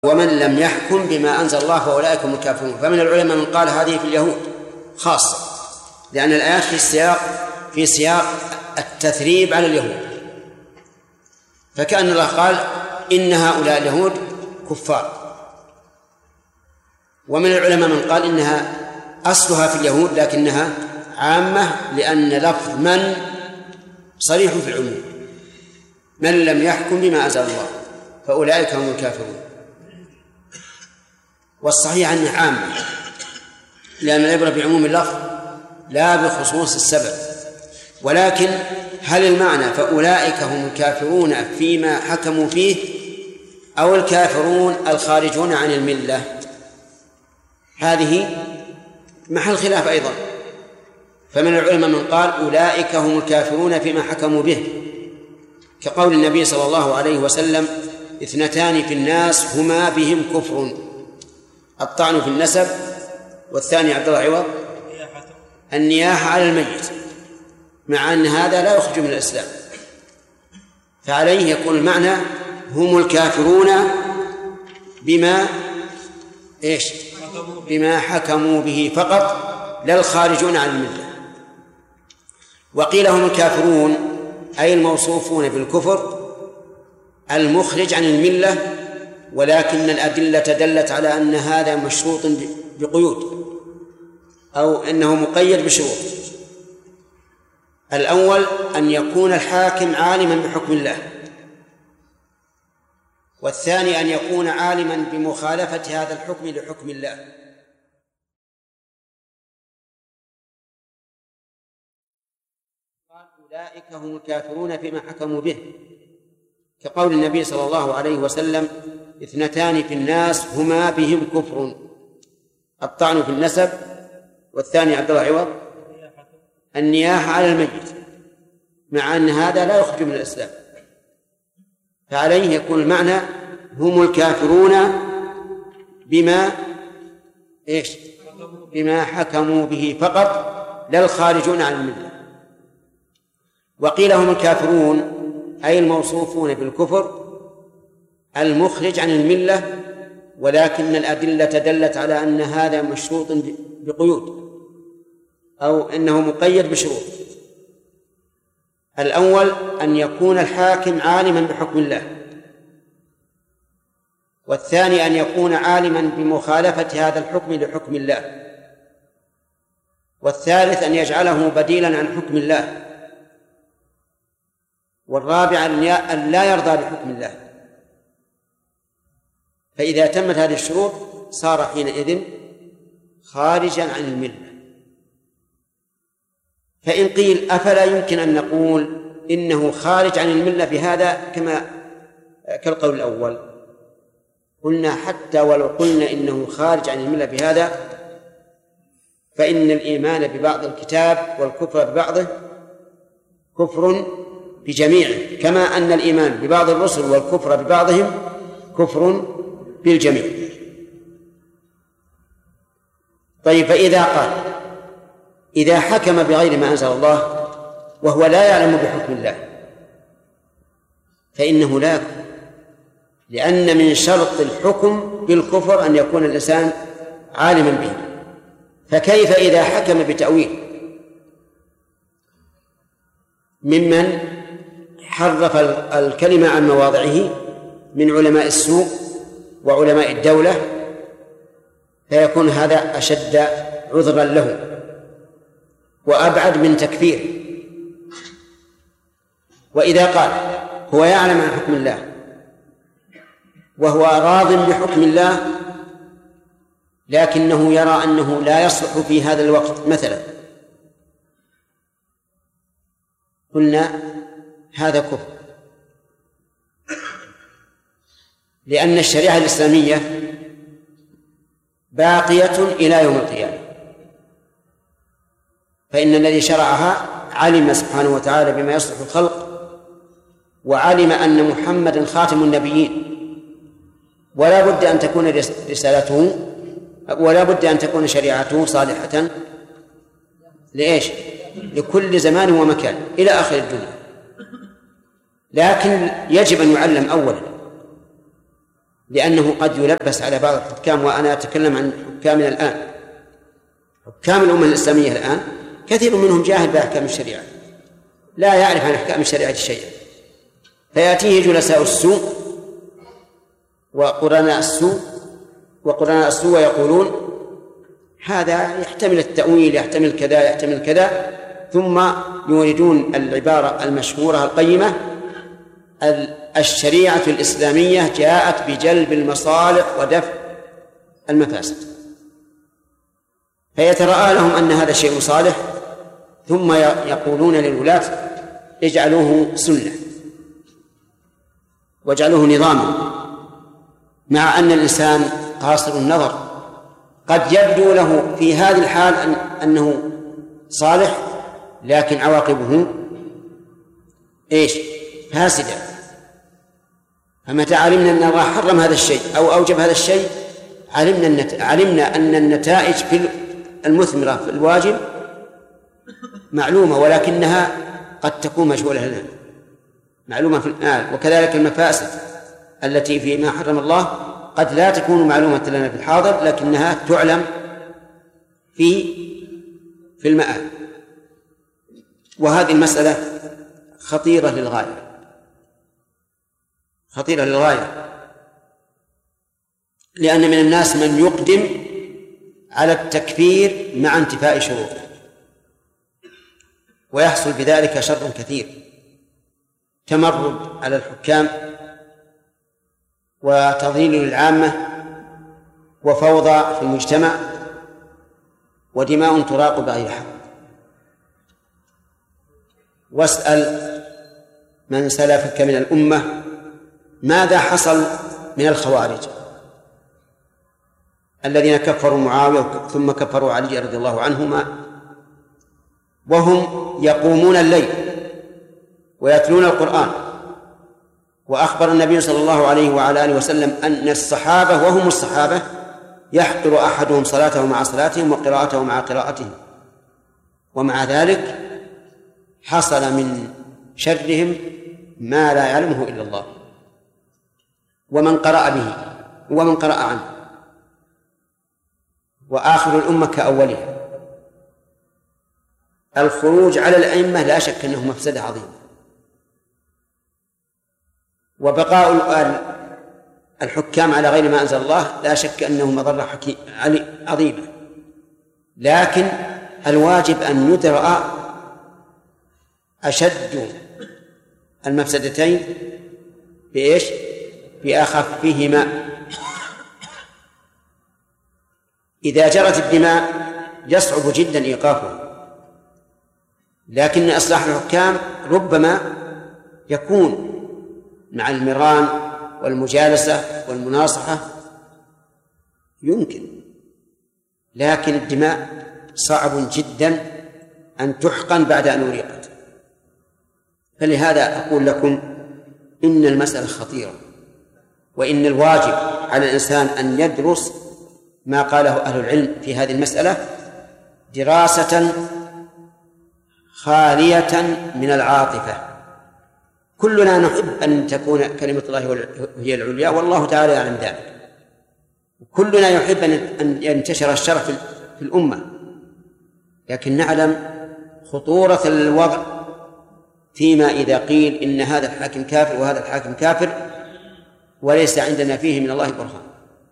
ومن لم يحكم بما أنزل الله فأولئك هم الكافرون. فمن العلماء من قال هذه في اليهود خاصة، لأن الآيات في سياق التثريب على اليهود، فكأن الله قال إن هؤلاء اليهود كفار. ومن العلماء من قال إنها أصلها في اليهود لكنها عامة، لأن لفظ من صريح في العموم، من لم يحكم بما أنزل الله فأولئك هم الكافرون. والصحيح أنه عامة، لأن العبرة بعموم اللفظ لا بخصوص السبب. ولكن هل المعنى فأولئك هم الكافرون فيما حكموا فيه، أو الكافرون الخارجون عن الملة؟ هذه محل خلاف أيضا. فمن العلماء من قال أولئك هم الكافرون فيما حكموا به، كقول النبي صلى الله عليه وسلم: اثنتان في الناس هما بهم كفر، الطعن في النسب، والثاني عبد الله عوض النياحة على الميت، مع أن هذا لا يخرج من الإسلام. فعليه يكون المعنى هم الكافرون بما حكموا به فقط، لا الخارجون عن الملة. وقيل هم الكافرون أي الموصوفون بالكفر المخرج عن الملة، ولكن الأدلة دلت على أن هذا مشروط بقيود، أو أنه مقيد بشروط. الأول أن يكون الحاكم عالما بحكم الله، والثاني أن يكون عالما بمخالفة هذا الحكم لحكم الله. أولئك هم الكافرون فيما حكموا به، كقول النبي صلى الله عليه وسلم: اثنتان في الناس هما بهم كفر، الطعن في النسب، والثاني عبد الله عوض النياحة على الميت، مع أن هذا لا يخرج من الإسلام. فعليه يكون المعنى هم الكافرون بما حكموا به فقط، لا الخارجون عن الملة. وقيل هم الكافرون أي الموصوفون بالكفر المخرج عن الملة، ولكن الأدلة دلت على أن هذا مشروط بقيود، أو أنه مقيد بشروط. الأول أن يكون الحاكم عالما بحكم الله، والثاني أن يكون عالما بمخالفة هذا الحكم لحكم الله، والثالث أن يجعله بديلا عن حكم الله، والرابع أن لا يرضى بحكم الله. فإذا تمت هذه الشروط صار حينئذ خارجا عن الملة. فإن قيل أفلا يمكن أن نقول إنه خارج عن الملة بهذا كالقول الأول؟ قلنا حتى ولو قلنا إنه خارج عن الملة بهذا، فإن الإيمان ببعض الكتاب والكفر ببعضه كفر بجميعه، كما أن الإيمان ببعض الرسل والكفر ببعضهم كفر بالجميع. طيب، فإذا قال إذا حكم بغير ما أنزل الله وهو لا يعلم بحكم الله فإنه لا يكفر، لأن من شرط الحكم بالكفر أن يكون الإنسان عالما به. فكيف إذا حكم بتأويل ممن حرف الكلمة عن مواضعه من علماء السوء وعلماء الدولة، فيكون هذا أشد عذرا له وأبعد من تكفير. وإذا قال هو يعلم عن حكم الله وهو راض بحكم الله، لكنه يرى أنه لا يصلح في هذا الوقت مثلا، قلنا هذا كفر، لأن الشريعة الإسلامية باقية إلى يوم القيامة، فإن الذي شرعها علم سبحانه وتعالى بما يصلح الخلق، وعلم أن محمدا خاتم النبيين، ولا بد أن تكون رسالته ولا بد أن تكون شريعته صالحة لإيش؟ لكل زمان ومكان إلى آخر الدنيا. لكن يجب أن يعلم أولا، لأنه قد يلبس على بعض الحكام، وأنا أتكلم عن حكامنا الآن، حكام الأمة الإسلامية الآن كثير منهم جاهل بأحكام الشريعة، لا يعرف عن أحكام الشريعة شيئا، فيأتيه جلساء السوء وقرناء السوء ويقولون هذا يحتمل التأويل، يحتمل كذا، يحتمل كذا، ثم يوردون العبارة المشهورة القيمة: الشريعة الإسلامية جاءت بجلب المصالح ودفع المفاسد. فيترأى لهم أن هذا شيء صالح، ثم يقولون للولاة اجعلوه سنة واجعلوه نظاما، مع أن الإنسان قاصر النظر، قد يبدو له في هذه الحال أنه صالح، لكن عواقبه إيش؟ فاسدة. فمتى علمنا أن الله حرم هذا الشيء أو أوجب هذا الشيء علمنا أن النتائج في المثمرة في الواجب معلومة، ولكنها قد تكون مجهولة لنا، معلومة في الآن. وكذلك المفاسد التي فيما حرم الله قد لا تكون معلومة لنا في الحاضر، لكنها تعلم في المآل. وهذه المسألة خطيرة للغاية، خطيرة للغاية، لأن من الناس من يقدم على التكفير مع انتفاء شروطه، ويحصل بذلك شر كثير: تمرد على الحكام، وتضليل للعامة، وفوضى في المجتمع، ودماء تراق بغير حق. واسأل من سلفك من الأمة ماذا حصل من الخوارج الذين كفروا معاوية ثم كفروا علي رضي الله عنهما، وهم يقومون الليل ويتلون القرآن. وأخبر النبي صلى الله عليه وعلى آله وسلم أن الصحابة وهم الصحابة يحقر أحدهم صلاته مع صلاتهم وقراءته مع قراءتهم، ومع ذلك حصل من شرهم ما لا يعلمه إلا الله ومن قرأ به ومن قرأ عنه. وآخر الأمة كأولها. الخروج على الأئمة لا شك أنه مفسدة عظيمة، وبقاء الحكام على غير ما أنزل الله لا شك أنه مضرة عظيمة، لكن الواجب أن يدرأ أشد المفسدتين بإيش؟ بأخفهما. إذا جرت الدماء يصعب جدا إيقافها، لكن إصلاح الحكام ربما يكون مع المران والمجالسة والمناصحة يمكن، لكن الدماء صعب جدا أن تحقن بعد أن أريقت. فلهذا أقول لكم إن المسألة خطيرة، وإن الواجب على الإنسان أن يدرس ما قاله أهل العلم في هذه المسألة دراسة خالية من العاطفة. كلنا نحب أن تكون كلمة الله هي العليا، والله تعالى يعلم ذلك. كلنا يحب أن ينتشر الشر في الأمة، لكن نعلم خطورة الوضع فيما إذا قيل إن هذا الحاكم كافر وهذا الحاكم كافر وليس عندنا فيه من الله برهان.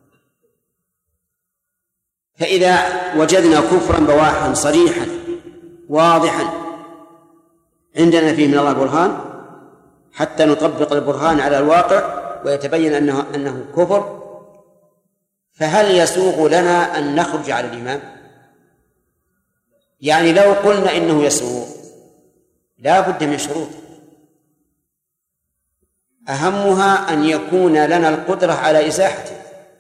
فإذا وجدنا كفرا بواحا صريحا واضحا عندنا فيه من الله برهان، حتى نطبق البرهان على الواقع ويتبين أنه كفر، فهل يسوغ لنا أن نخرج على الإمام؟ يعني لو قلنا إنه يسوغ لا بد من شروط، أهمها أن يكون لنا القدرة على إزاحته.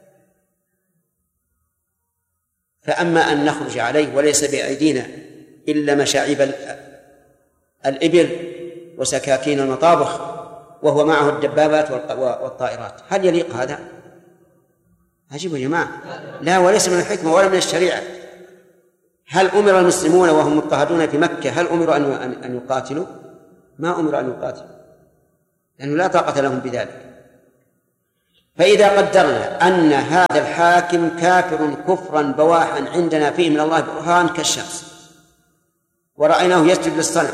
فأما أن نخرج عليه وليس بأيدينا إلا مشاعب الإبل وسكاكين المطابخ وهو معه الدبابات والطائرات، هل يليق هذا؟ عجيب يا جماعة، لا، وليس من الحكمة ولا من الشريعة. هل أمر المسلمون وهم مضطهدون في مكة هل أمروا أن يقاتلوا؟ ما أمروا أن يقاتلوا، لأنه لا طاقة لهم بذلك. فإذا قدرنا أن هذا الحاكم كافر كفرا بواحا عندنا فيه من الله برهان كالشمس، ورأيناه يسجد للصنم،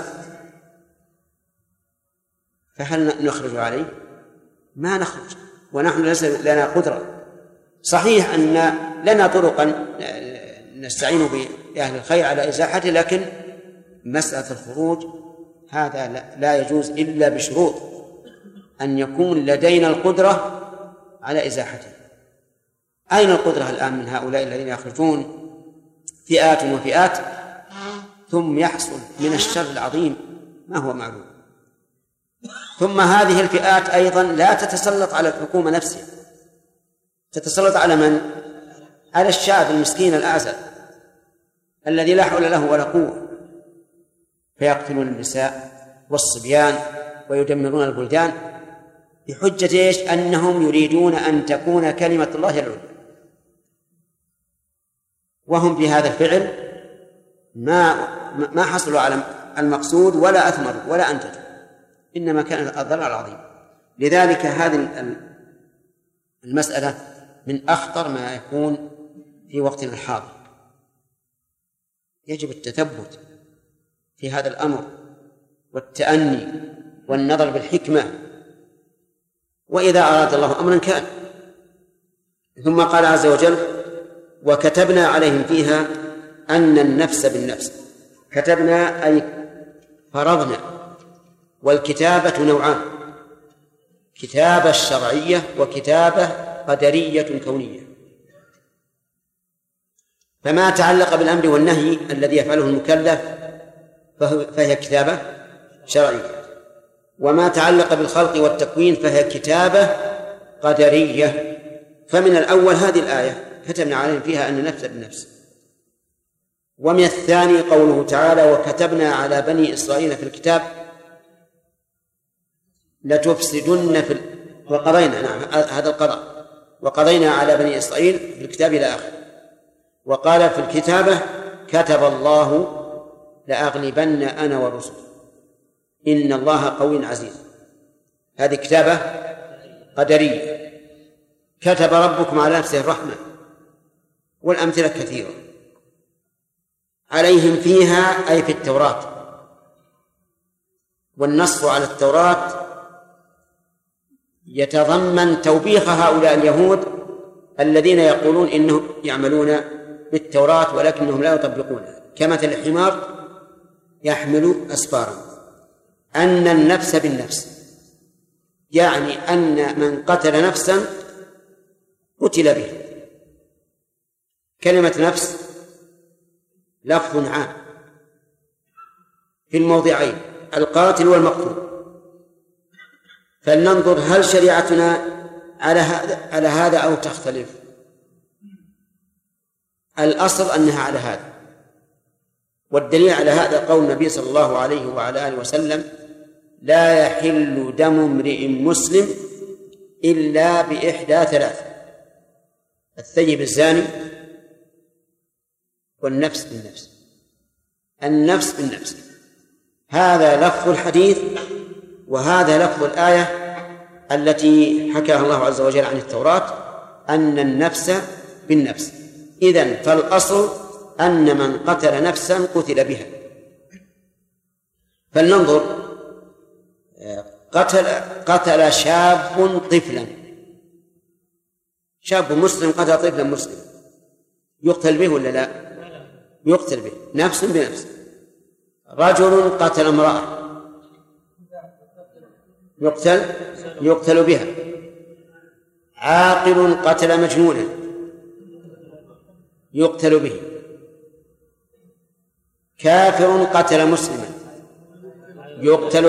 فهل نخرج عليه؟ ما نخرج، ونحن ليس لنا قدرة. صحيح أن لنا طرقا نستعين بأهل الخير على إزاحته، لكن مسألة الخروج هذا لا يجوز إلا بشروط: أن يكون لدينا القدرة على إزاحته. أين القدرة الآن من هؤلاء الذين يخرجون فئات وفئات ثم يحصل من الشر العظيم ما هو معلوم؟ ثم هذه الفئات أيضا لا تتسلط على الحكومة نفسها، تتسلط على من؟ على الشعب المسكين الأعزل الذي لا حول له ولا قوة، فيقتلون النساء والصبيان ويدمرون البلدان بحجة إيش؟ أنهم يريدون أن تكون كلمة الله العليا، وهم في هذا الفعل ما حصلوا على المقصود ولا أثمروا ولا أنتجوا، إنما كان الضرر العظيم. لذلك هذه المسألة من أخطر ما يكون في وقتنا الحاضر. يجب التثبت في هذا الأمر والتأني والنظر بالحكمة، وإذا أراد الله أمرا كان. ثم قال عز وجل: وكتبنا عليهم فيها أن النفس بالنفس. كتبنا أي فرضنا، والكتابة نوعان: كتابة شرعية وكتابة قدرية كونية. فما تعلق بالأمر والنهي الذي يفعله المكلف فهي كتابة شرعية، وما تعلق بالخلق والتكوين فهي كتابة قدرية. فمن الأول هذه الآية: كتبنا عليهم فيها أن النفس بالنفس. ومن الثاني قوله تعالى: وكتبنا على بني إسرائيل في الكتاب لتفسدن وقضينا، نعم هذا القضاء، وقضينا على بني إسرائيل في الكتاب إلى آخر. وقال في الكتابة: كتب الله لأغلبن أنا ورسل إن الله قوي عزيز. هذه كتابة قدرية. كتب ربكم على نفسه الرحمة، والأمثلة كثيرة. عليهم فيها أي في التوراة، والنص على التوراة يتضمن توبيخ هؤلاء اليهود الذين يقولون إنهم يعملون بالتوراة ولكنهم لا يطبقونها، كمثل الحمار يحمل أسفارا. أن النفس بالنفس يعني أن من قتل نفسا قتل به. كلمة نفس لفظ عام في الموضعين: القاتل والمقتول. فلننظر هل شريعتنا على هذا أو تختلف. الأصل أنها على هذا، والدليل على هذا قول النبي صلى الله عليه وعلى آله وسلم: لا يحل دم امرئ مسلم إلا بإحدى ثلاث: الثيب الزاني، والنفس بالنفس. النفس بالنفس هذا لفظ الحديث، وهذا لفظ الآية التي حكاها الله عز وجل عن التوراة: أن النفس بالنفس. إذن فالأصل أن من قتل نفسا قتل بها. فلننظر: قتل شاب طفلا، شاب مسلم قتل طفلا مسلم، يقتل به ولا لا؟ يقتل به، نفس بنفس. رجل قتل امرأة يقتل بها. عاقل قتل مجنونا يقتل به. كافر قتل مسلما يقتل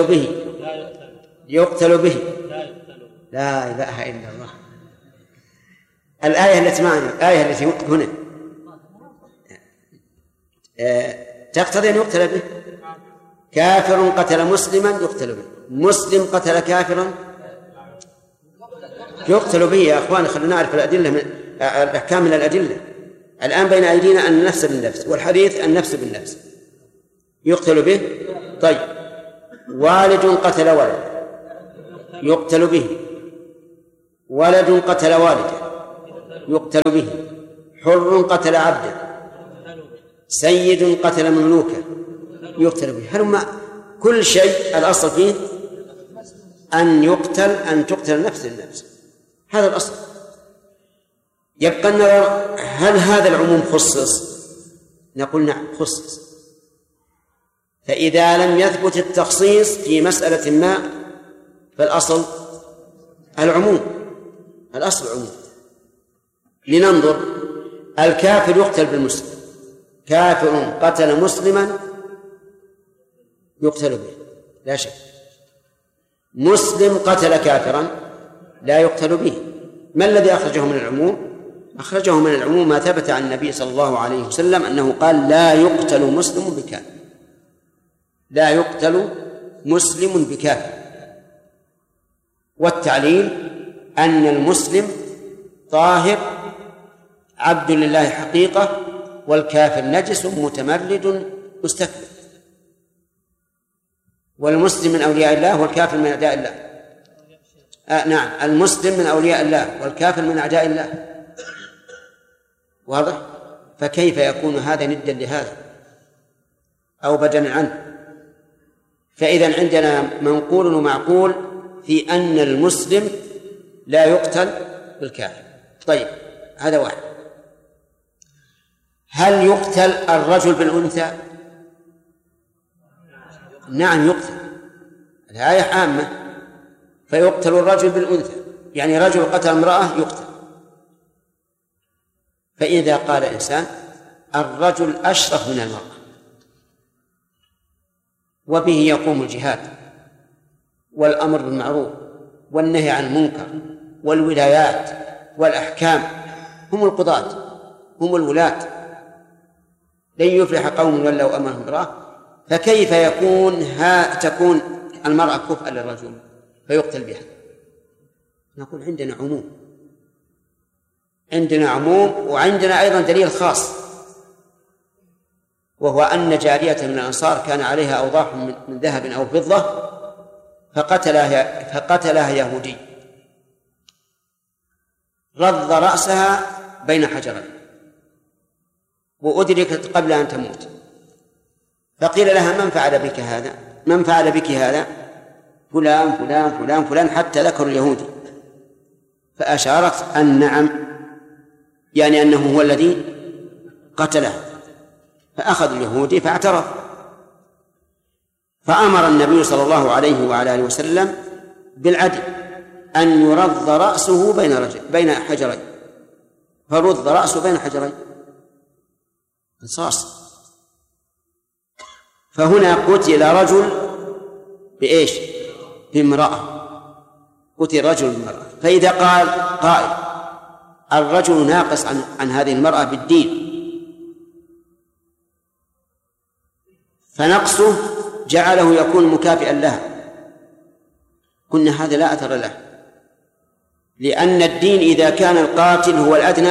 به. لا إله إلا الله. الآية التي معنا، الآية التي هنا تقتضي أن يقتل به. كافر قتل مسلما يقتل به، مسلم قتل كافرا يقتل به. يا أخوان خلونا نعرف الأدلة من الأحكام من الأدلة. الآن بين أيدينا أن النفس بالنفس، والحديث النفس بالنفس يقتل به. طيب، والد قتل ولد يقتل به. ولد قتل والده يقتل به، حر قتل عبدا، سيد قتل مملوكا يقتل به. هل كل شيء الأصل فيه أن تقتل نفس النفس، هذا الأصل. يبقى النظر هل هذا العموم خصص؟ نقول نعم خصص. فإذا لم يثبت التخصيص في مسألة ما فالأصل العموم، الأصل العموم. لننظر، الكافر يقتل بالمسلم، كافر قتل مسلما يقتل به لا شك، مسلم قتل كافرا لا يقتل به. ما الذي أخرجه من العموم؟ أخرجه من العموم ما ثبت عن النبي صلى الله عليه وسلم أنه قال لا يقتل مسلم بكافر، لا يقتل مسلم بكافر. والتعليل أن المسلم طاهر عبد لله حقيقة، والكافر نجس متمرد مستكبر. والمسلم من أولياء الله والكافر من أعداء الله. نعم، المسلم من أولياء الله والكافر من أعداء الله. واضح؟ فكيف يكون هذا ندا لهذا أو بدلا عنه؟ فإذا عندنا منقول ومعقول في أن المسلم لا يقتل بالكافر. طيب، هذا واحد. هل يقتل الرجل بالأنثى؟ نعم يقتل، الآية عامة، فيقتل الرجل بالأنثى، يعني رجل قتل امرأة يقتل. فإذا قال إنسان الرجل أشرف من المرأة وبه يقوم الجهاد والأمر بالمعروف والنهي عن المنكر والولايات والأحكام، هم القضاة هم الولاة، لن يفلح قوم ولوا أمرهم امرأة، فكيف تكون المرأة كفءا للرجل فيقتل بها؟ نقول عندنا عموم وعندنا أيضا دليل خاص، وهو أن جارية من الأنصار كان عليها أوضاح من ذهب أو فضة فقتلها يهودي، رض رأسها بين حجرين وأدركت قبل أن تموت، فقيل لها من فعل بك هذا؟ من فعل بك هذا؟ فلان فلان فلان فلان، حتى ذكر اليهودي، فأشارت أن نعم، يعني أنه هو الذي قتله، فأخذ اليهودي فاعترف، فأمر النبي صلى الله عليه وعلى آله وسلم بالعدل أن يرض رأسه بين حجرين، فرض رأسه بين حجرين قصاص. فهنا قتل رجل بإيش؟ بامرأة، قتل رجل بامرأة. فإذا قال قائل الرجل ناقص عن هذه المرأة بالدين، فنقصه جعله يكون مكافئا لها، قلنا هذا لا أثر له، لأن الدين إذا كان القاتل هو الأدنى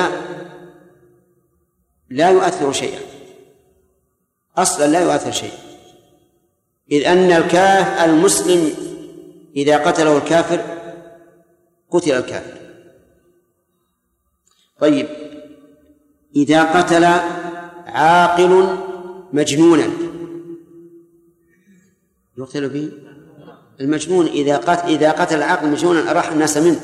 لا يؤثر شيئا، أصلا لا يؤثر شيئا، إذ أن المسلم إذا قتله الكافر قتل الكافر. طيب، إذا قتل عاقل مجنونا يقتل به؟ المجنون إذا قتل العاقل مجنونا أراح الناس منه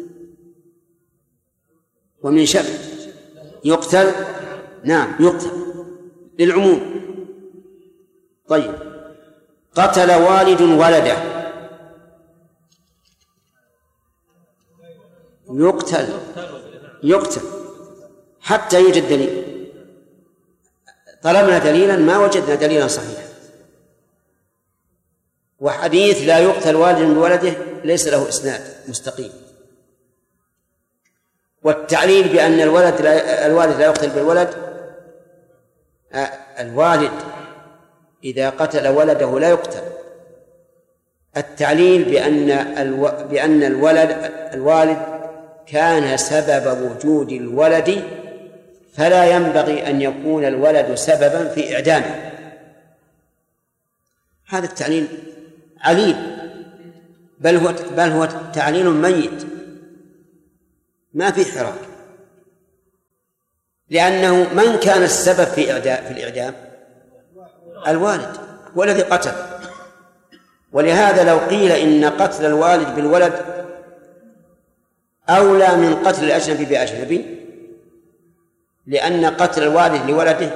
ومن شر يقتل، نعم يقتل للعموم. طيب، قتل والد ولده يقتل حتى يوجد دليل. طلبنا دليلا ما وجدنا دليلا صحيحا، وحديث لا يقتل والد بولده ليس له إسناد مستقيم. والتعليل بأن الوالد لا يقتل بالولد، الوالد إذا قتل ولده لا يقتل. التعليل بأن الوالد كان سبب وجود الولد، فلا ينبغي أن يكون الولد سببا في إعدامه. هذا التعليل عليل، بل هو تعليل ميت، ما في حراك، لأنه من كان السبب في الإعدام؟ الوالد هو الذي قتل. ولهذا لو قيل إن قتل الوالد بالولد أولى من قتل الأجنبي بأجنبي، لأن قتل الوالد لولده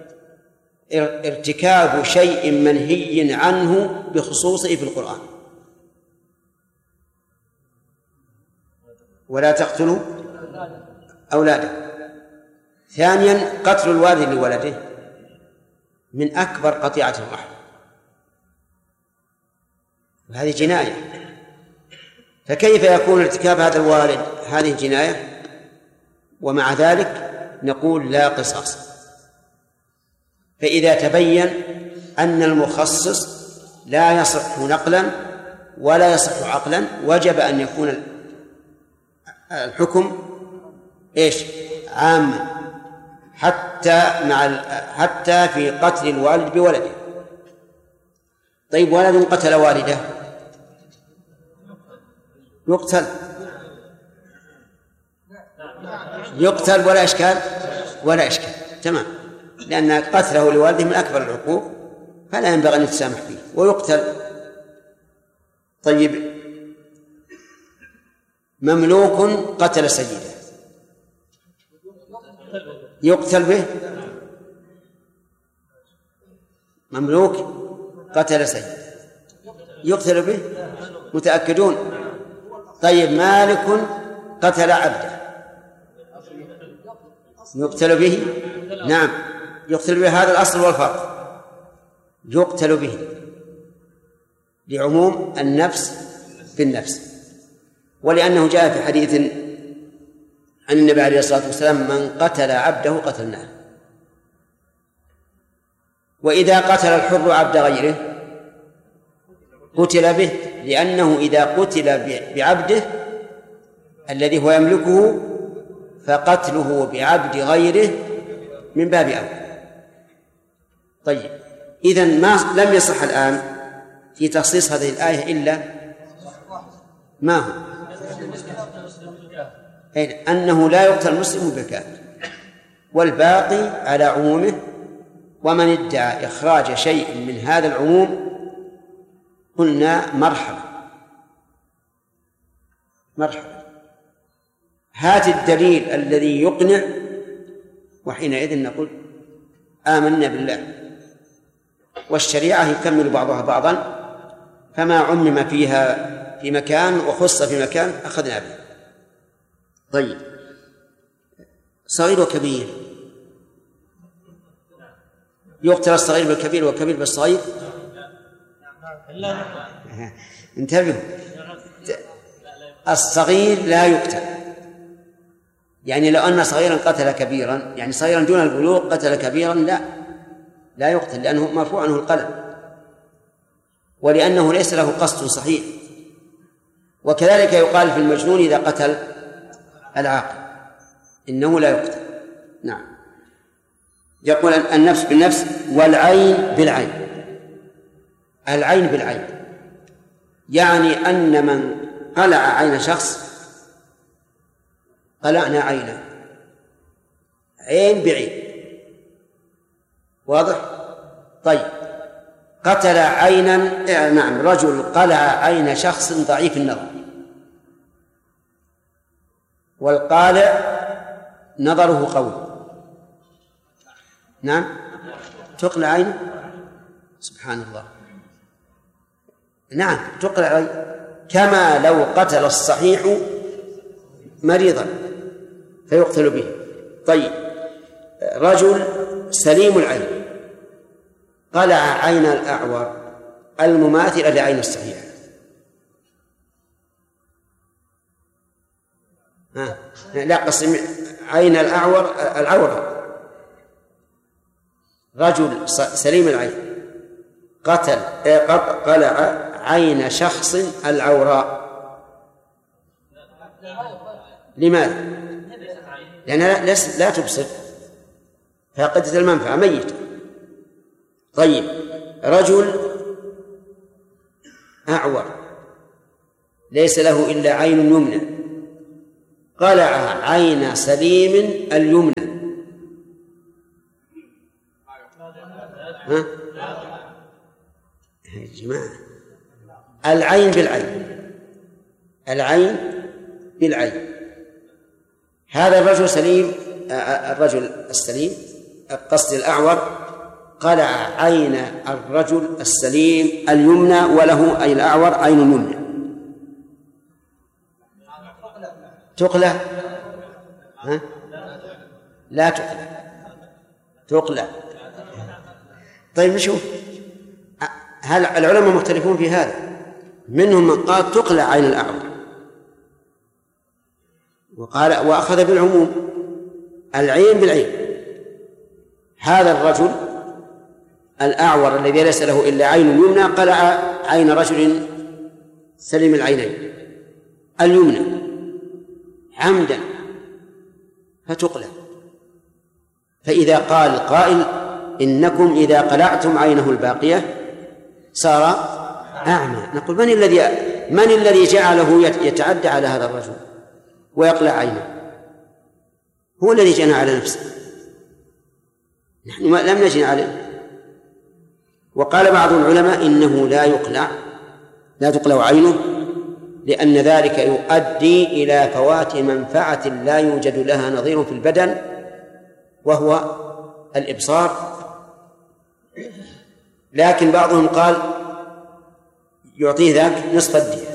ارتكاب شيء منهي عنه بخصوصه في القرآن، ولا تقتلوا أولاده. ثانيا قتل الوالد لولده من أكبر قطيعة الرحم، وهذه جناية. فكيف يكون ارتكاب هذا الوالد هذه جناية ومع ذلك نقول لا قصاص؟ فإذا تبين أن المخصص لا يصح نقلا ولا يصح عقلا وجب أن يكون الحكم إيش؟ عاما، حتى في قتل الوالد بولده. طيب ولد قتل والده يقتل ولا إشكال تمام، لأن قتله لوالده من أكبر العقوق فلا ينبغي أن يتسامح فيه ويقتل. طيب مملوك قتل سيده يقتل به؟ مملوك قتل سيده يقتل به؟ متأكدون؟ طيب مالك قتل عبده يقتل به؟ نعم يقتل به، هذا الأصل والفرق، يقتل به لعموم النفس بالنفس، ولأنه جاء في حديث عن النبي عليه الصلاة والسلام: من قتل عبده قتلناه. وإذا قتل الحر عبد غيره قتل به، لأنه إذا قتل بعبده الذي هو يملكه فقتله بعبد غيره من باب أولى. طيب إذن لم يصح الآن في تخصيص هذه الآية إلا ما هو؟ أنه لا يقتل المسلم بالكافر، والباقي على عمومه. ومن ادعى إخراج شيء من هذا العموم قلنا مرحبا، هات الدليل الذي يقنع، وحينئذ نقول آمنا بالله. والشريعة يكمل بعضها بعضا، فما عمم فيها في مكان وخص في مكان أخذنا به. طيب صغير وكبير، يقتل الصغير بالكبير والكبير بالصغير؟ انتبهوا، الصغير لا يقتل، يعني لو أن صغيرا قتل كبيرا، يعني صغيرا دون البلوغ قتل كبيرا، لا يقتل، لأنه مرفوع عنه القلم، ولأنه ليس له قصد صحيح. وكذلك يقال في المجنون إذا قتل العاقل إنه لا يقتل. نعم. يقول النفس بالنفس والعين بالعين. العين بالعين يعني أن من قلع عين شخص قلعنا عينه، عين بعين، واضح؟ طيب قتل عينا، نعم، رجل قلع عين شخص ضعيف النظر، والقالع نظره قوي، نعم، تقلع عينه، سبحان الله، نعم تقلع عينه، كما لو قتل الصحيح مريضا فيقتل به. طيب رجل سليم العين قلع عين الأعور المماثلة لعين الصحيح، لا قسم عين الأعور العورة، رجل سليم العين قلع عين شخص العوراء. لماذا؟ لأنها لا تبصر، فاقدة المنفعة، ميتة. طيب رجل أعور ليس له إلا عين يمنى قلع عين سليم اليمنى. ها؟ يا جماعة، العين بالعين، العين بالعين. هذا الرجل سليم، الرجل السليم قصد الأعور، قلع عين الرجل السليم اليمنى، وله أي الأعور عين يمنى. تقلع؟ ها؟ لا تقلع، تقلع. طيب نشوف، هل العلماء مختلفون في هذا؟ منهم من قال تقلع عين الأعور، وقال وأخذ بالعموم، العين بالعين. هذا الرجل الأعور الذي ليس له إلا عين يمنى قلع عين رجل سليم العينين اليمنى عمدا، فتقلع. فإذا قال قائل إنكم إذا قلعتم عينه الباقية صار أعمى، نقول من الذي جعله يتعدى على هذا الرجل ويقلع عينه؟ هو الذي جنى على نفسه، نحن لم نجن عليه. وقال بعض العلماء إنه لا تقلع عينه، لأن ذلك يؤدي إلى فوات منفعة لا يوجد لها نظير في البدن، وهو الإبصار. لكن بعضهم قال يعطيه ذاك نصف الدية.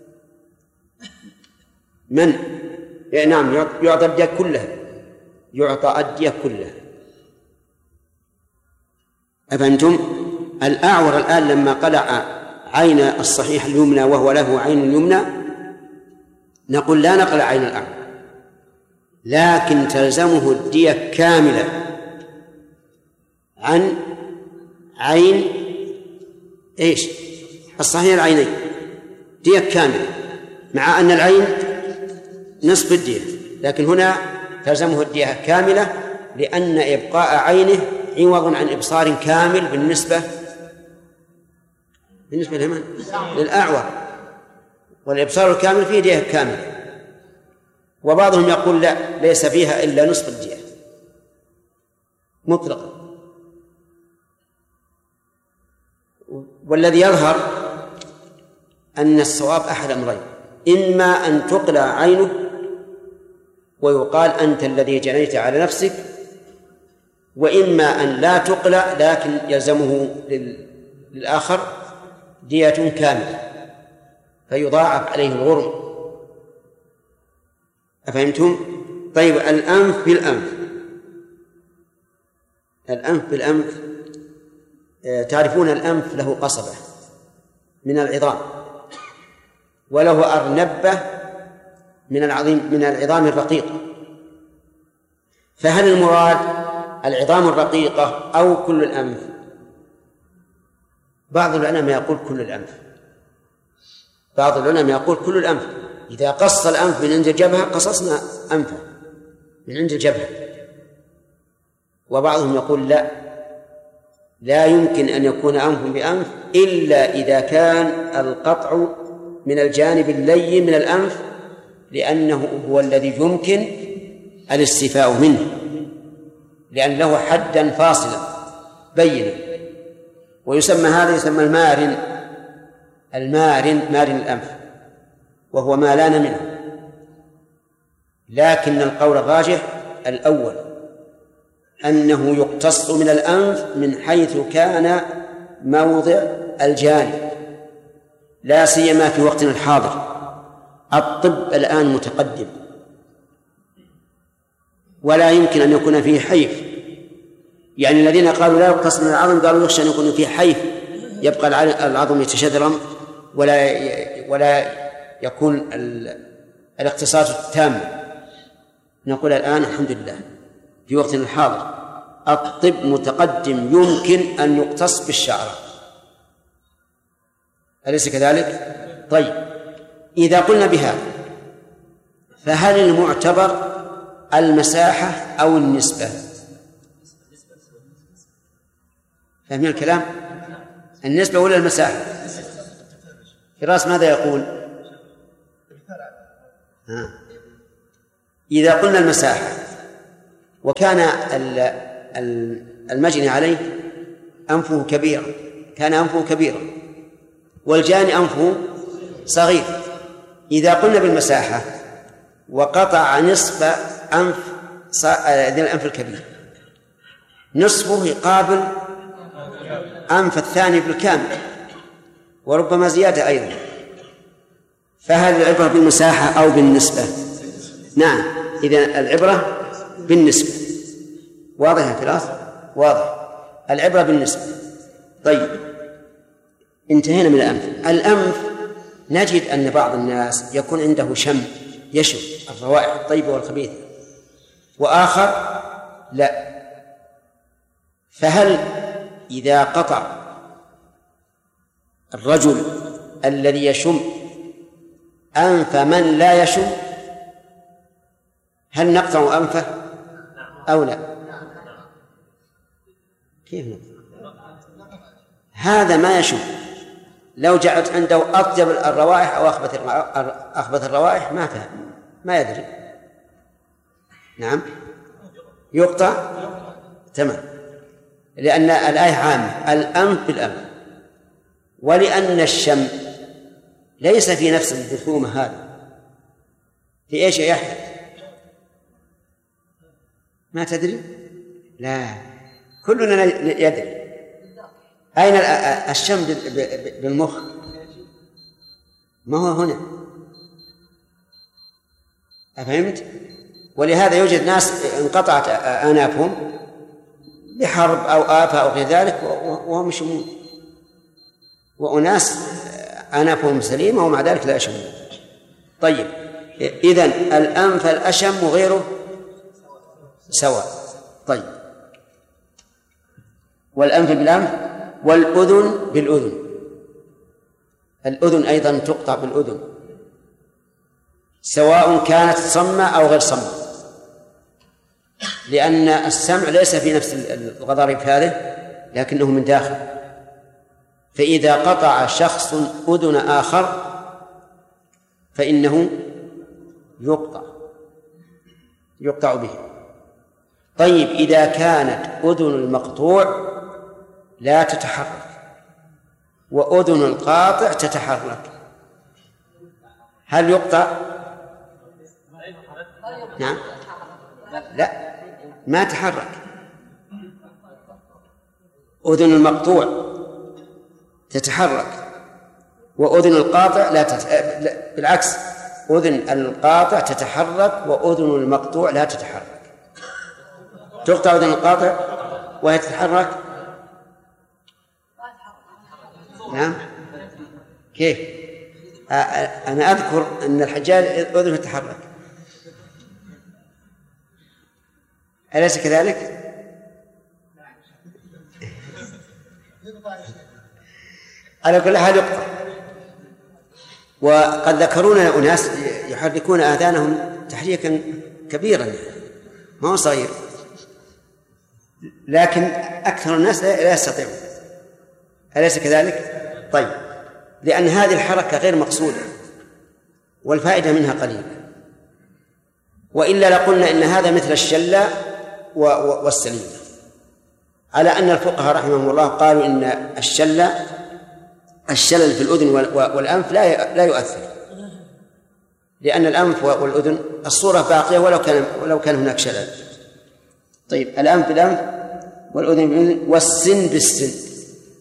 نعم، يعطى الدية كلها، يعطى الدية كلها. أفهمتم؟ الأعور الآن لما قلع عين الصحيح اليمنى وهو له عين يمنى، نقول لا نقلع عين الأعور، لكن تلزمه الدية كاملة عن عين الصحيح العينين، دية كاملة، مع أن العين نصف الدية، لكن هنا تلزمه الدية كاملة، لأن إبقاء عينه عوض عن إبصار كامل بالنسبة للأعور، والإبصار الكامل فيه دية كاملة. وبعضهم يقول لا، ليس فيها إلا نصف الدية مطلقا. والذي يظهر أن الصواب أحد أمرين: إما أن تقلع عينه ويقال أنت الذي جنيت على نفسك، وإما أن لا تقلع لكن يلزمه للآخر دية كاملة فيضاعف عليه الغرم. أفهمتم؟ طيب، الأنف بالأنف، تعرفون الأنف له قصبة من العظام، وله أرنبة من العظام الرقيقة، فهل المراد العظام الرقيقة أو كل الأنف؟ بعض العلماء يقول كل الأنف، إذا قص الأنف من عند الجبهة قصصنا أنفه من عند الجبهة. وبعضهم يقول لا يمكن أن يكون أنف بأنف إلا إذا كان القطع من الجانب اللين من الأنف، لأنه هو الذي يمكن الاستيفاء منه، لأن له حدا فاصلا بينا، ويسمى هذا يسمى مارن الأنف، وهو ما لان منه. لكن القول الراجح الأول، أنه يقتص من الأنف من حيث كان موضع الجانب، لا سيما في وقتنا الحاضر. الطب الآن متقدم، ولا يمكن أن يكون فيه حيف. يعني الذين قالوا لا يقتص من العظم قالوا يخشى أن يكون فيه حيف، يبقى العظم يتشذرم ولا يكون الاقتصاد التام. نقول الآن الحمد لله في وقتنا الحاضر الطب متقدم، يمكن أن يقتص بالشعر، أليس كذلك؟ طيب، إذا قلنا بهذا فهل المعتبر المساحة أو النسبة؟ فهمنا الكلام؟ النسبة ولا المساحة؟ فراس ماذا يقول؟ إذا قلنا المساحة وكان المجني عليه أنفه كبيرا، كان أنفه كبيرا والجاني أنفه صغير، إذا قلنا بالمساحة وقطع نصف أنف ذي الأنف الكبير، نصفه يقابل أنف الثاني بالكامل وربما زيادة أيضا، فهل العبرة بالمساحة أو بالنسبة؟ نعم، إذن العبرة بالنسبة. واضح يا فراس؟ واضح، العبرة بالنسبة. طيب، انتهينا من الأنف. الأنف نجد أن بعض الناس يكون عنده شم يشم الروائح الطيبة والخبيثة، وآخر لا، فهل إذا قطع الرجل الذي يشم أنف من لا يشم هل نقطع أنفه أو لا؟ كيف نقطع؟ هذا ما يشم، لو جعلت عنده أطيب الروائح أو أخبث الروائح ما يدري. نعم، يقطع. تمام، لأن الآية عامة، الأنف بالأنف، ولأن الشم ليس في نفس الجرثومة هذا. في إيش يا يحيى؟ ما تدري؟ لا، كلنا يدري. أين الشم بالمخ؟ ما هو هنا، أفهمت؟ ولهذا يوجد ناس انقطعت آنافهم بحرب أو آفة أو غير ذلك وهم يشمون، وأناس آنافهم سليمة ومع ذلك لا يشمون. طيب، إذن الأنف الأشم وغيره سواء. طيب، والأنف بالأنف والأذن بالأذن، الأذن أيضا تقطع بالأذن سواء كانت صمة أو غير صمة، لأن السمع ليس في نفس الغضاريف هذه لكنه من داخل. فإذا قطع شخص أذن آخر فإنه يقطع به. طيب، إذا كانت أذن المقطوع لا تتحرك وأذن القاطع تتحرك هل يقطع؟ نعم، لا، ما تحرك. أذن المقطوع تتحرك وأذن القاطع بالعكس، أذن القاطع تتحرك وأذن المقطوع لا تتحرك. تقطع أذن القاطع وهي تتحرك. نعم، كيف؟ أنا أذكر أن الحجاج أذنه تتحرك، أليس كذلك؟ على كل حال يقطع. وقد ذكرونا أناس يحركون آذانهم تحريكا كبيرا، ما هو صغير، لكن أكثر الناس لا يستطيعون، أليس كذلك؟ طيب، لأن هذه الحركة غير مقصودة والفائدة منها قليلة، وإلا لقلنا إن هذا مثل الشلة والسليمة، على أن الفقهاء رحمهم الله قالوا إن الشلل في الأذن والأنف لا يؤثر، لأن الأنف والأذن الصورة باقية ولو كان هناك شلل. طيب، الأنف بالأنف والأذن بالأذن والسن بالسن،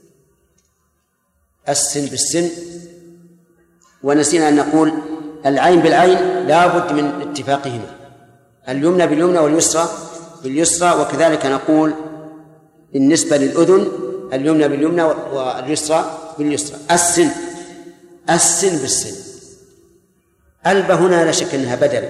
السن بالسن. ونسينا أن نقول العين بالعين لا بد من اتفاقهما، اليمنى باليمنى واليسرى باليسرى، وكذلك نقول بالنسبة للأذن اليمنى باليمنى واليسرى باليسرى. السن بالسن، البة هنا لا شك أنها بدل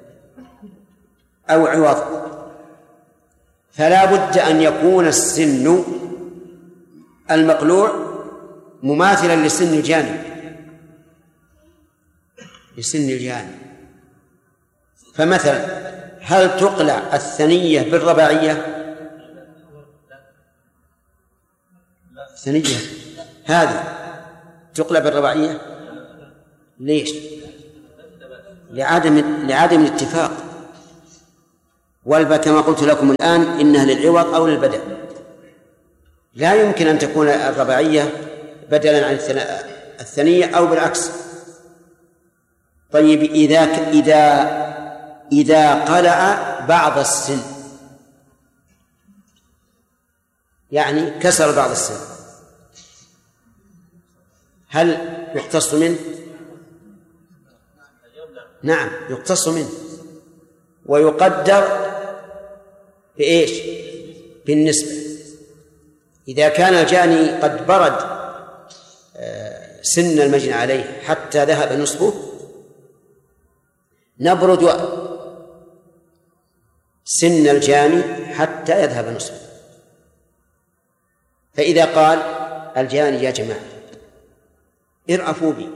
أو عوض، فلا بد أن يكون السن المقلوع مماثلا لسن الجانب، فمثلا هل تقلع الثنية بالرباعية؟ الثنية هذه تقلع بالرباعية، ليش؟ لعدم الاتفاق، والباء كما قلت لكم الآن إنها للعوض أو للبدل، لا يمكن أن تكون الرباعية بدلا عن الثنية أو بالعكس. طيب إذا قلع بعض السن، يعني كسر بعض السن، هل يقتص منه؟ نعم يقتص منه ويقدر بإيش؟ بالنسبة. إذا كان الجاني قد برد سن المجني عليه حتى ذهب نصفه، نبرد سن الجاني حتى يذهب نصفه. فإذا قال الجاني يا جماعة ارأفوا بي،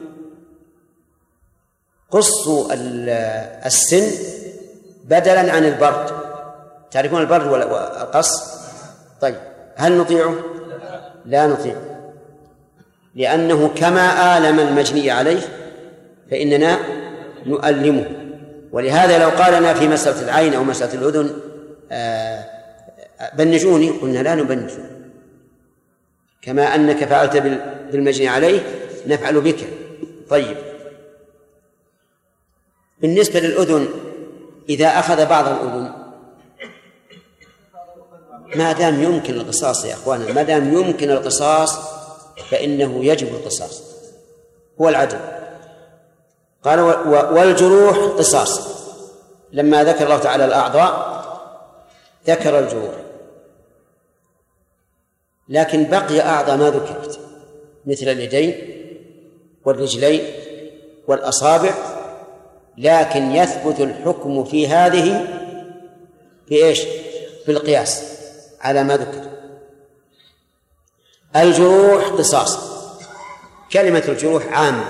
قصوا السن بدلا عن البرد، تعرفون البرد والقص؟ طيب هل نطيعه؟ لا نطيعه، لأنه كما آلم المجني عليه فإننا نؤلمه. ولهذا لو قالنا في مسألة العين أو مسألة الأذن بنجوني، قلنا لا نبنج، كما أنك فعلت بالمجني عليه نفعل بك. طيب بالنسبة للأذن، إذا أخذ بعض الأذن ما دام يمكن القصاص يا أخوانا، ما دام يمكن القصاص فإنه يجب القصاص، هو العدل. قال والجروح قصاص. لما ذكر الله تعالى الأعضاء ذكر الجروح، لكن بقي أعضاء ما ذكرت مثل اليدين والرجلين والأصابع، لكن يثبت الحكم في هذه بإيش؟ بالقياس على ما ذكر. الجروح قصاص، كلمة الجروح عامة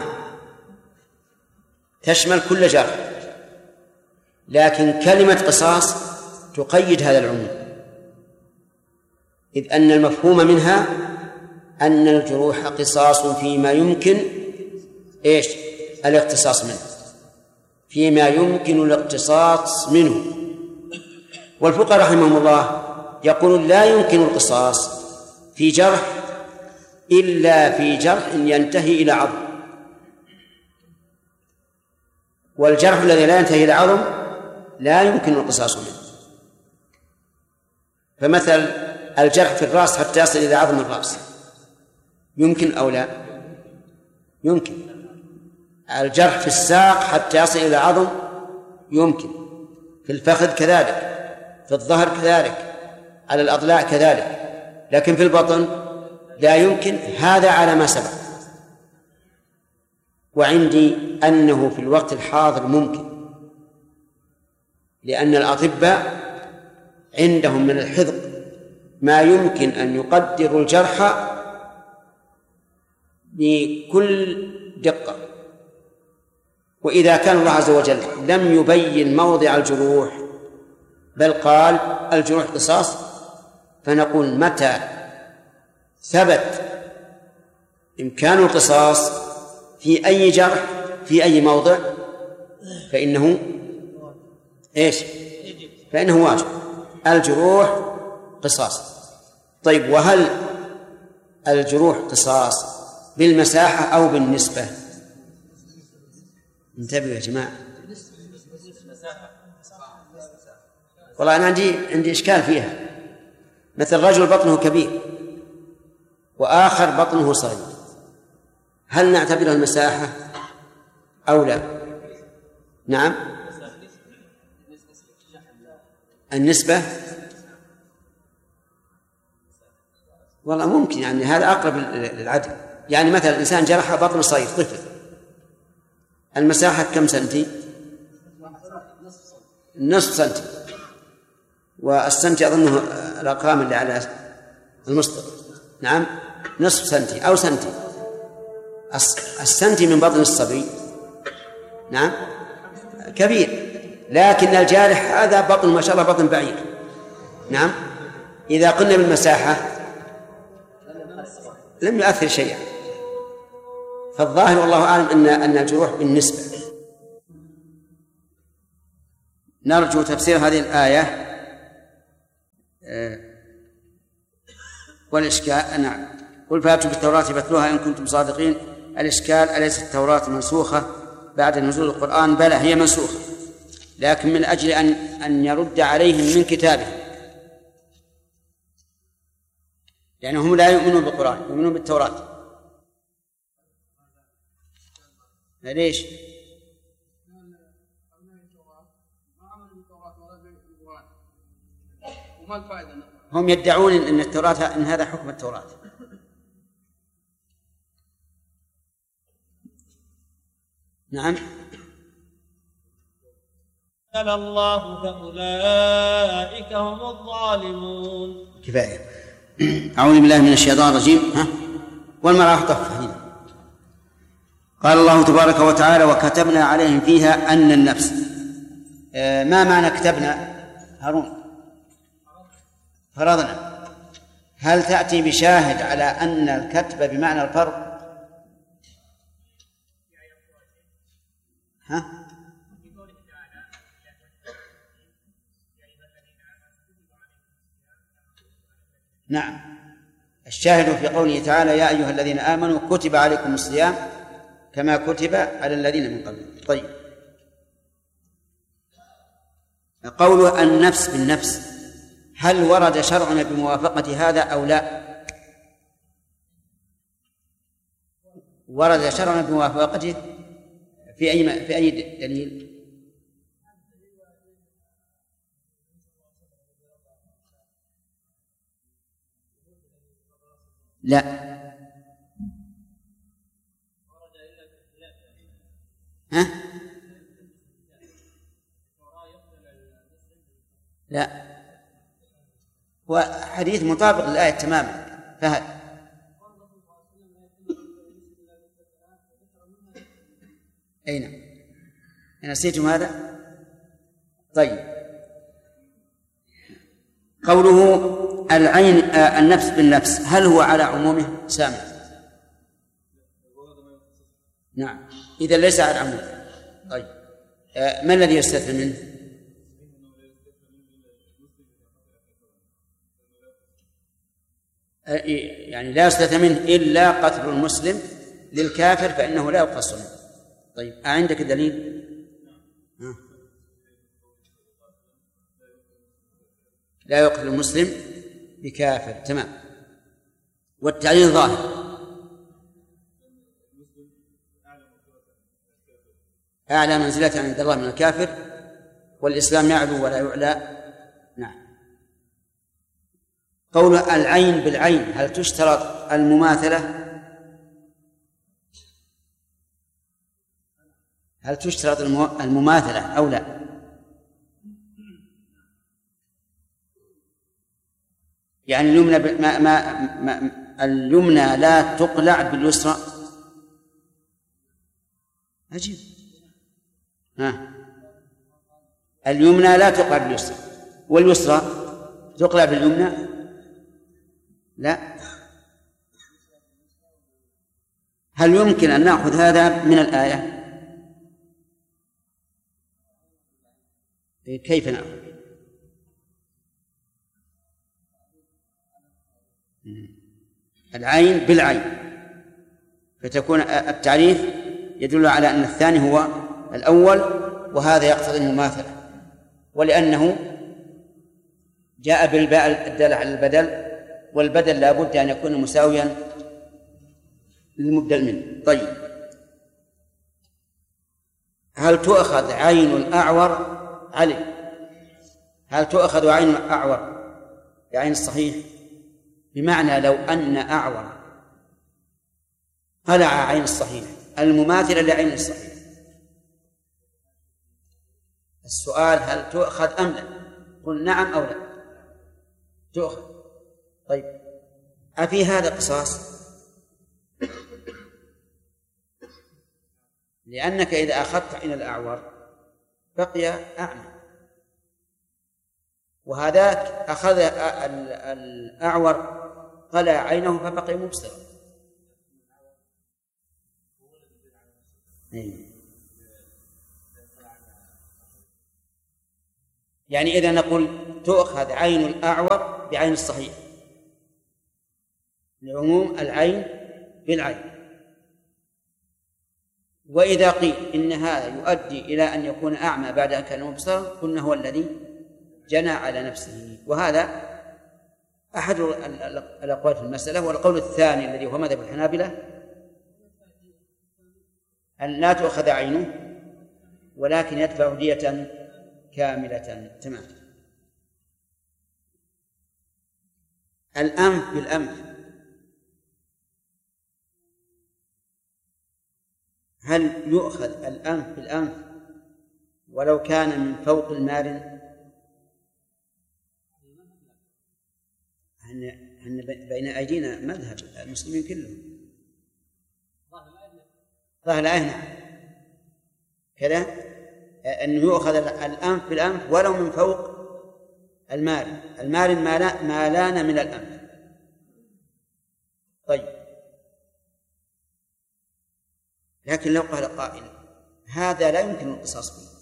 تشمل كل جرح، لكن كلمة قصاص تقيد هذا العموم، إذ أن المفهوم منها أن الجروح قصاص فيما يمكن إيش؟ الاقتصاص منه، فيما يمكن الاقتصاص منه. والفقهاء رحمهم الله يقولون لا يمكن القصاص في جرح إلا في جرح ينتهي إلى عظم، والجرح الذي لا ينتهي إلى عظم لا يمكن القصاص منه. فمثل الجرح في الرأس حتى يصل إلى عظم الرأس يمكن أو لا؟ يمكن. الجرح في الساق حتى يصل إلى عظم يمكن، في الفخذ كذلك، في الظهر كذلك، على الأضلاع كذلك، لكن في البطن لا يمكن. هذا على ما سبق. وعندي أنه في الوقت الحاضر ممكن، لأن الأطباء عندهم من الحذق ما يمكن أن يقدروا الجرح بكل دقة. وإذا كان الله عز وجل لم يبين موضع الجروح بل قال الجروح قصاص، فنقول متى ثبت إمكان القصاص في أي جرح في أي موضع فإنه إيش؟ فإنه واجب. الجروح قصاص. طيب وهل الجروح قصاص بالمساحة أو بالنسبة؟ انتبهوا يا جماعة، والله أنا عندي إشكال فيها. مثل رجل بطنه كبير وآخر بطنه صغير، هل نعتبرها المساحة أو لا؟ نعم النسبة، والله ممكن، يعني هذا أقرب للعدل. يعني مثلا إنسان جرح بطن صغير طفل، المساحة كم سنتي؟ نصف سنتي، والسنتي أظنه الأرقام اللي على المسطر. نعم نصف سنتي أو سنتي. السنتي من بطن الصبي نعم كبير، لكن الجارح هذا بطن ما شاء الله بطن بعير. نعم إذا قلنا بالمساحة لم يؤثر شيئا. فالظاهر والله أعلم أن الجروح بالنسبة. نرجو تفسير هذه الآية والإشكال نعم. قل فأتوا بالتوراة فاتلوها إن كنتم صادقين. الإشكال أليست التوراة منسوخة بعد نزول القرآن؟ بلى هي منسوخة، لكن من أجل أن يرد عليهم من كتابه، لأنهم لا يؤمنون بالقرآن، يؤمنون بالتوراة. ليش؟ هم يدعون أن التوراة أن هذا حكم التوراة. نعم. قال الله فأولئك هم الظالمون. كفاية. أعوذ بالله من الشيطان الرجيم. والمرأة طفة هنا. قال الله تبارك وتعالى وكتبنا عليهم فيها أن النفس. ما معنى كتبنا هارون؟ فرضنا. هل تأتي بشاهد على أن الكتب بمعنى الفرض؟ ها؟ نعم، الشاهد في قوله تعالى يا أيها الذين آمنوا كتب عليكم الصيام كما كتب على الذين من قبلكم. طيب، قوله النفس بالنفس هل ورد شرعنا بموافقة هذا أو لا؟ ورد شرعنا بموافقته في أي دليل؟ لا. ها؟ لا، هو حديث مطابق للآية تماما. فهل أين نسيتم هذا؟ طيب، قوله العين النفس بالنفس هل هو على عمومه؟ سامع. نعم، إذا ليس على عمومه. طيب، ما الذي يستثنى منه؟ يعني لا يستثنى منه إلا قتل المسلم للكافر فإنه لا يقتص منه. طيب، عندك دليل؟ لا يقتل المسلم بكافر، تمام. والتعليل ظاهر، أعلى منزلة عند الله من الكافر، والإسلام يعلو ولا يعلى. نعم. قول العين بالعين هل تشترط المماثلة؟ هل تشترط المماثلة أو لا؟ يعني اليمنى اليمنى لا تقلع باليسرى. عجيب. اليمنى لا تقلع باليسرى واليسرى تقلع باليمنى؟ لا. هل يمكن أن نأخذ هذا من الآية؟ كيف نأخذ؟ العين بالعين، فتكون التعريف يدل على أن الثاني هو الأول، وهذا يقتضي المماثلة، ولأنه جاء بالباء الدالة على البدل، والبدل لا بد أن يكون مساويا للمبدل منه. طيب، هل تؤخذ عين الأعور علي؟ هل تؤخذ عين الأعور بعين الصحيح؟ بمعنى لو أن أعور قلع عين الصحيح المماثلة لعين الصحيح، السؤال هل تؤخذ أم لا؟ قل نعم أو لا تؤخذ. طيب، أفي هذا قصاص؟ لأنك إذا أخذت عين الأعور بقي أعمى، وهذاك أخذ الأعور قلع عينه فبقي مبصرا. يعني إذا نقول تؤخذ عين الأعور بعين الصحيح، لعموم العين بالعين. وإذا قيل إن هذا يؤدي إلى أن يكون أعمى بعد أن كان مبصرا قلنا هو الذي جنى على نفسه، وهذا أحد الأقوال في المسألة. والقول الثاني الذي هو مذهب الحنابلة أن لا تؤخذ عينه ولكن يدفع دية كاملة. تمام. الأنف بالأنف، هل يؤخذ الأنف بالأنف ولو كان من فوق المارن؟ أن بين أيدينا مذهب المسلمين كلهم ظاهر الآية كذا، أنه يؤخذ الأنف بالأنف ولو من فوق المارن. المارن ما لان من الأنف. طيب، لكن لو قال قائل هذا لا يمكن القصاص به،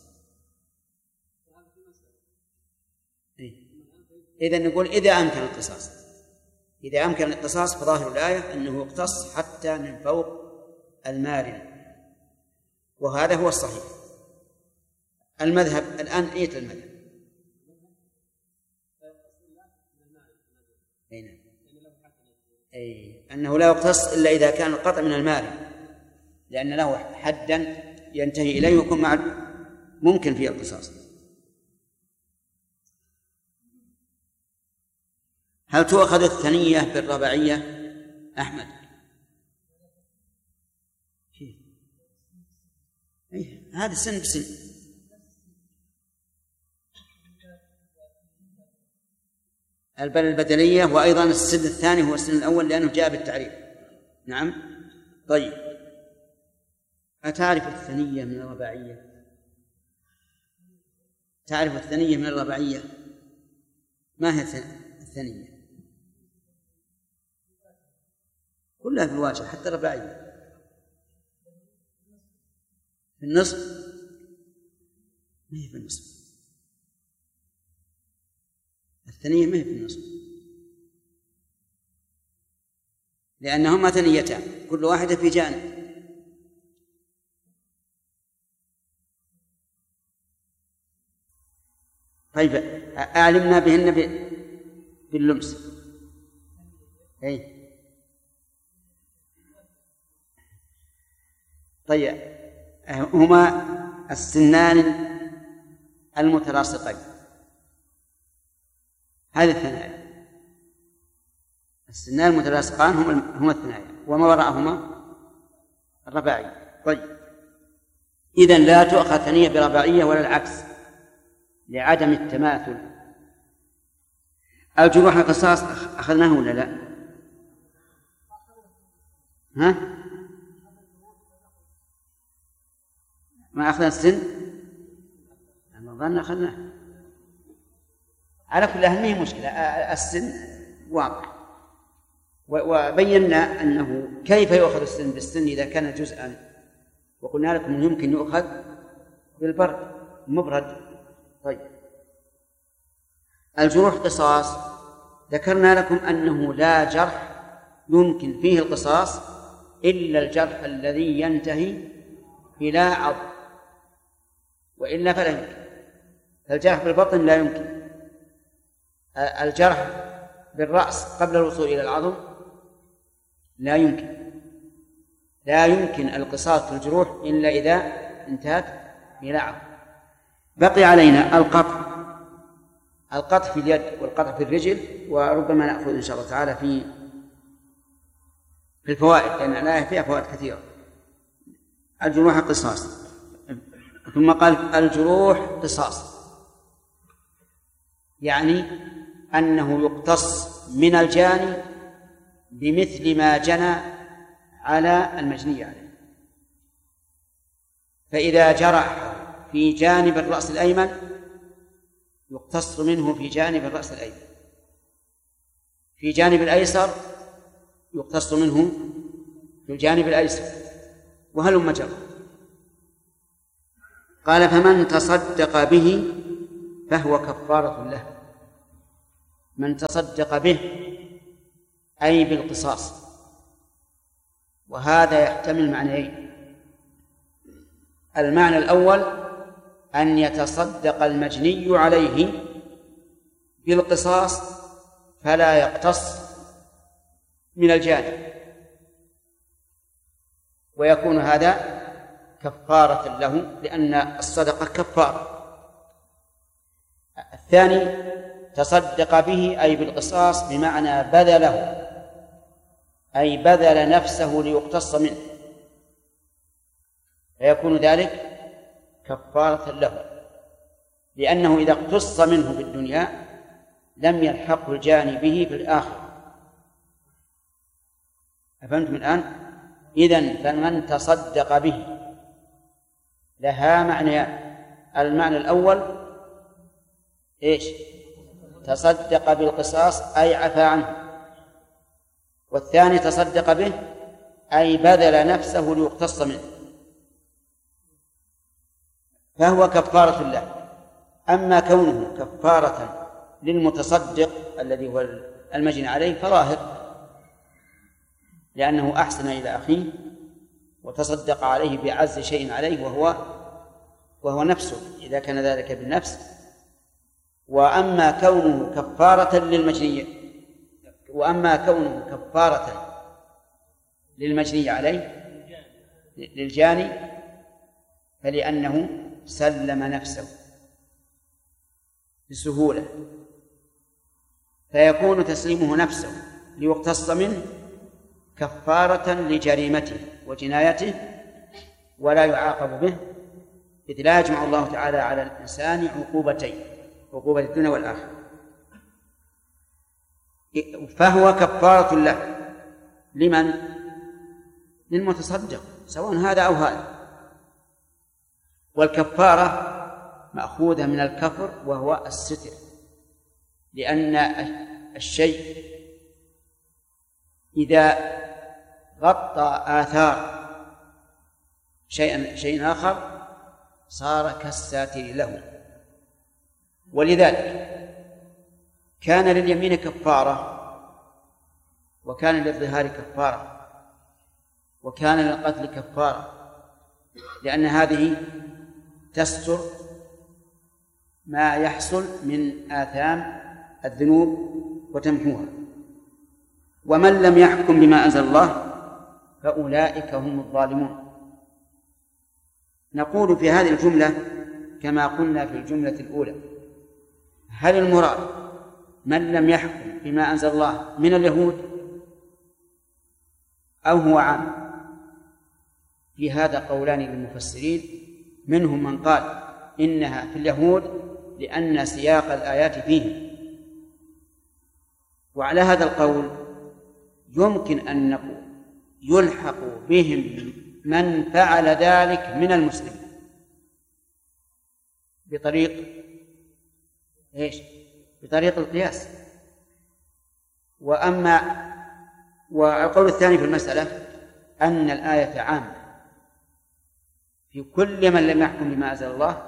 إذن نقول إذا أمكن القصاص، إذا أمكن القصاص فظاهر الآية أنه يقتص حتى من فوق المارن، وهذا هو الصحيح. المذهب الآن أية المذهب؟ أي أنه لا يقتص إلا إذا كان القطع من المارن، لأن له حدا ينتهي إليه ويكون ممكن فيه القصاص. هل تؤخذ الثنية بالرباعية أحمد؟ هذا سن بسن. البدلية، وأيضا السن الثاني هو السن الأول لأنه جاء بالتعريف. نعم. طيب، أتعرف الثنية من الرباعية؟ تعرف الثنية من الرباعية؟ ما هي الثنية؟ كلها في الواجهة حتى الرباعية في النصف. ما هي في النصف، الثنية ما هي في النصف، لأنهما ثنيتان كل واحدة في جانب. طيب، أعلمنا بهن باللمس. أي طيب، هما السنان المتلاصقين، هذه الثنايا. السنان المتلاصقان هما الثنايا، وما وراءهما الرباعية. طيب، إذن لا تؤخذ ثنية برباعية ولا العكس لعدم التماثل. الجروح القصاص أخذناه ولا لا؟ ها؟ ما أخذنا السن؟ أنا ظن أخذناه. على كل حال ما هي مشكلة، السن واضح، وبينا أنه كيف يؤخذ السن بالسن إذا كان جزءا، وقلنا لكم أنه يمكن يؤخذ بالبرد مبرد. طيب، الجروح قصاص، ذكرنا لكم أنه لا جرح يمكن فيه القصاص إلا الجرح الذي ينتهي إلى عظم، وإلا فلا يمكن. الجرح بالبطن لا يمكن، الجرح بالرأس قبل الوصول إلى العظم لا يمكن. لا يمكن القصاص في الجروح إلا إذا انتهت إلى عظم. بقي علينا القطع في اليد والقطع في الرجل، وربما نأخذ إن شاء الله تعالى في الفوائد، لأن الآية فيها فوائد كثيرة. الجروح قصاص، ثم قال الجروح قصاص، يعني أنه يقتص من الجاني بمثل ما جنى على المجني عليه. فإذا جرح في جانب الرأس الأيمن يقتص منه في جانب الرأس الأيمن، في جانب الأيسر يقتص منه في الجانب الأيسر، وهلم جرى. قال فمن تصدق به فهو كفارة له. من تصدق به أي بالقصاص، وهذا يحتمل معنيين. المعنى الأول أن يتصدق المجني عليه بالقصاص فلا يقتص من الجاني، ويكون هذا كفارة له لأن الصدقة كفارة. الثاني تصدق به أي بالقصاص بمعنى بذله، أي بذل نفسه ليقتص منه، فيكون ذلك كفارة له، لأنه إذا اقتص منه في الدنيا لم يلحقه الجاني به في الآخرة. أفهمتم الآن؟ إذن فمن تصدق به لها معنيان. المعنى الأول إيش؟ تصدق بالقصاص أي عفى عنه، والثاني تصدق به أي بذل نفسه ليقتص منه، فهو كفارة له. أما كونه كفارة للمتصدق الذي هو المجني عليه فظاهر، لأنه أحسن إلى أخيه وتصدق عليه بأعز شيء عليه وهو نفسه إذا كان ذلك بالنفس. وأما كونه كفارة للمجني عليه للجاني فلأنه سلم نفسه بسهولة، فيكون تسليمه نفسه ليقتص منه كفارة لجريمته وجنايته ولا يعاقب به، إذ لا يجمع الله تعالى على الإنسان عقوبتين، عقوبة الدنيا والآخرة. فهو كفارة له. لمن؟ للمتصدق سواء هذا أو هذا. والكفارة مأخوذة من الكفر وهو الستر، لأن الشيء إذا غطى آثار شيء آخر صار كالساتر له. ولذلك كان لليمين كفارة، وكان للظهار كفارة، وكان للقتل كفارة، لأن هذه تستر ما يحصل من آثام الذنوب وتمحوها. ومن لم يحكم بما أنزل الله فأولئك هم الظالمون. نقول في هذه الجملة كما قلنا في الجملة الأولى: هل المراد من لم يحكم بما أنزل الله من اليهود أو هو عام؟ في هذا قولان للمفسرين، منهم من قال إنها في اليهود لأن سياق الآيات فيهم، وعلى هذا القول يمكن أن نقول يلحق بهم من فعل ذلك من المسلمين بطريق إيش؟ بطريق القياس. والقول الثاني في المسألة أن الآية عامة في كل من لم يحكم بما أنزل الله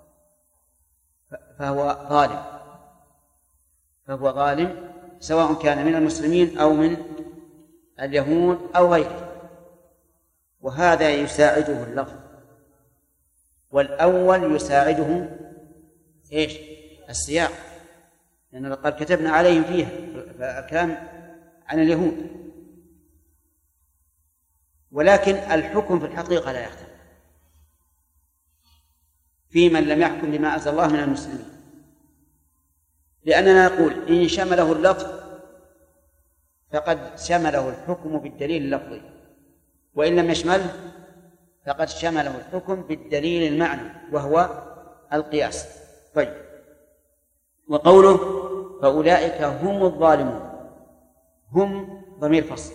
فهو ظالم سواء كان من المسلمين أو من اليهود أو غيره. وهذا يساعده اللفظ، والأول يساعده إيش؟ السياق، لأن قد كتبنا عليهم فيها، فالكلام عن اليهود. ولكن الحكم في الحقيقة لا يختلف في من لم يحكم بما أنزل الله من المسلمين، لأننا نقول إن شمله اللفظ فقد شمله الحكم بالدليل اللفظي، وإن لم يشمله فقد شمله الحكم بالدليل المعنى وهو القياس. طيب، وقوله فأولئك هم الظالمون، هم ضمير فصل،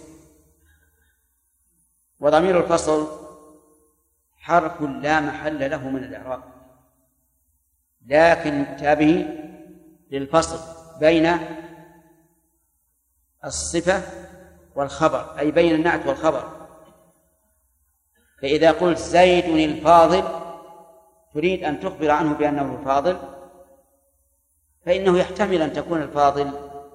وضمير الفصل حرف لا محل له من الإعراب، لكن يؤتى به للفصل بين الصفة والخبر، أي بين النعت والخبر. فإذا قلت زيد الفاضل تريد أن تخبر عنه بأنه الفاضل، فإنه يحتمل أن تكون الفاضل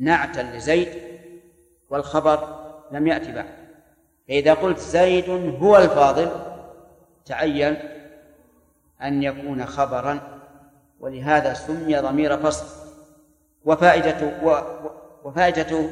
نعتا لزيد والخبر لم يأتي بعد. فإذا قلت زيد هو الفاضل تعين أن يكون خبرا، ولهذا سمي ضمير فصل. وفائدته